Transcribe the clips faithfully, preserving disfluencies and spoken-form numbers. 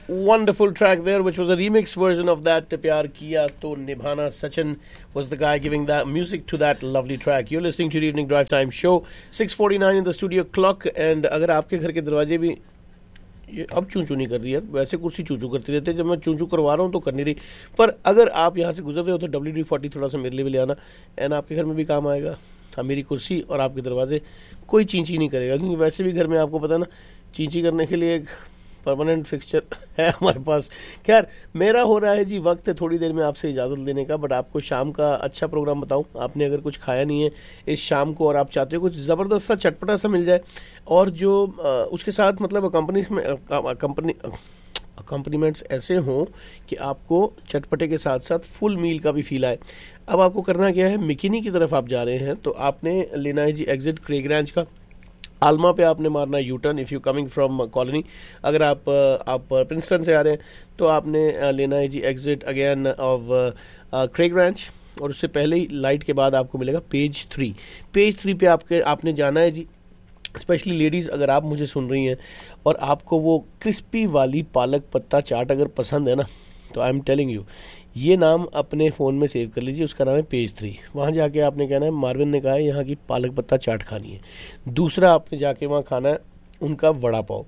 Wonderful track there, which was a remix version of that Pyar Kiya To Nibhana. Sachin was the guy giving that music to that lovely track. You're listening to the Evening Drive Time Show, six forty-nine in the studio clock. And अगर आपके घर के दरवाजे भी ये अब चूं चूं नहीं कर रही है, वैसे कुर्सी चूं चूं करती रहती है, जब मैं चूं चूं करवा रहा हूँ तो कर नहीं रही, पर अगर आप यहाँ से गुजर रहे हो तो डब्ल्यू डी फोर्टी थोड़ा सा मेरे लिए भी ले आना, एंड आपके घर में भी काम आएगा। हाँ, मेरी कुर्सी और आपके दरवाजे कोई चींची नहीं करेगा, क्योंकि वैसे भी घर में आपको पता ना चींची करने के लिए एक परमानेंट फिक्सचर है हमारे पास। खैर, मेरा हो रहा है जी वक्त थोड़ी देर में आपसे इजाज़त लेने का, बट आपको शाम का अच्छा प्रोग्राम बताऊं। आपने अगर कुछ खाया नहीं है इस शाम को और आप चाहते हो कुछ ज़बरदस्त सा चटपटा सा मिल जाए, और जो आ, उसके साथ मतलब कंपनी में कंपनी अकम्पनीमेंट्स ऐसे हों कि आपको चटपटे के साथ साथ फुल मील का भी फील आए। अब आपको करना क्या है, मिकिनी की तरफ आप जा रहे हैं तो आपने लेना है जी एग्जिट क्रेग रैंच का। आलमा पे आपने मारना U turn if you coming from colony. अगर आप आप प्रिंसटन से आ रहे हैं तो आपने लेना है जी exit again of Craig ranch, और उससे पहले ही लाइट के बाद आपको मिलेगा पेज थ्री। पेज थ्री पे आपके आपने जाना है जी, स्पेशली लेडीज़ अगर आप मुझे सुन रही हैं और आपको वो क्रिस्पी वाली पालक पत्ता चाट अगर पसंद है ना, तो आई एम टेलिंग यू ये नाम अपने फ़ोन में सेव कर लीजिए, उसका नाम है पेज थ्री। वहाँ जाके आपने कहना है मार्विन ने कहा है यहाँ की पालक पत्ता चाट खानी है। दूसरा आपने जाके वहाँ खाना है उनका वड़ा पाव,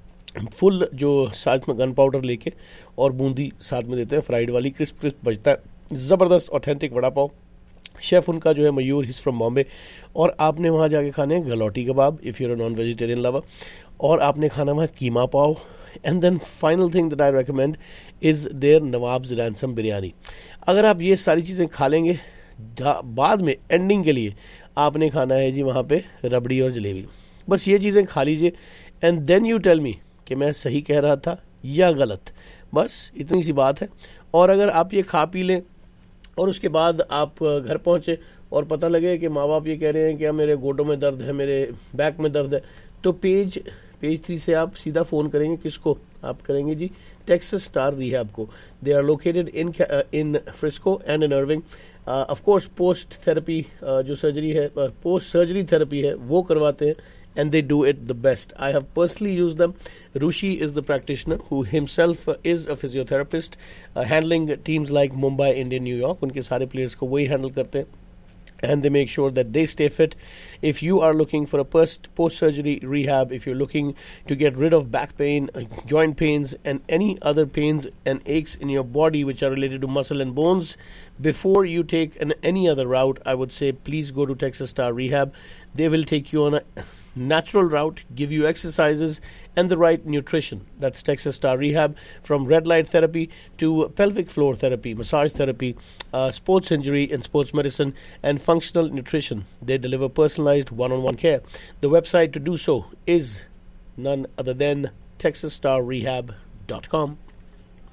फुल जो साथ में गन पाउडर लेके और बूंदी साथ में देते हैं, फ्राइड वाली, क्रिस्प क्रिस्प बजता है, ज़बरदस्त ऑथेंटिक वड़ा पाव। शेफ़ उनका जो है मयूर, हिज फ्रॉम बॉम्बे। और आपने वहाँ जाके खाने हैं गलौटी कबाब if you're a non vegetarian lover, और आपने खाना वहाँ कीमा पाव। And then final thing that I recommend is there nawabs ransom biryani. अगर आप ये सारी चीज़ें खा लेंगे, बाद में एंडिंग के लिए आपने खाना है जी वहाँ पे रबड़ी और जलेबी। बस ये चीज़ें खा लीजिए and then you tell me कि मैं सही कह रहा था या गलत। बस इतनी सी बात है। और अगर आप ये खा पी लें और उसके बाद आप घर पहुँचे और पता लगे कि माँ बाप ये कह रहे हैं कि मेरे गोडों में दर्द है, मेरे बैक में दर्द है, तो पेज पेज थ्री से आप सीधा फ़ोन करेंगे। किसको? आप करेंगे जी टेक्सास स्टार रिहैब को। They are located in in Frisco and in अर्विंग। Of course post therapy जो सर्जरी है, पोस्ट सर्जरी थेरेपी है, वो करवाते हैं, and they do it the best. I have personally used them. Rushi is the practitioner who himself uh, is a physiotherapist, uh, handling teams like Mumbai, India, New York. उनके सारे players को वही handle करते हैं, and they make sure that they stay fit. If you are looking for a post post surgery rehab, if you're looking to get rid of back pain, uh, joint pains, and any other pains and aches in your body which are related to muscle and bones, before you take an, any other route, I would say please go to Texas Star Rehab. They will take you on a natural route, give you exercises and the right nutrition. That's Texas Star Rehab. From red light therapy to pelvic floor therapy, massage therapy, uh, sports injury and sports medicine, and functional nutrition. They deliver personalized one-on-one care. The website to do so is none other than texas star rehab dot com.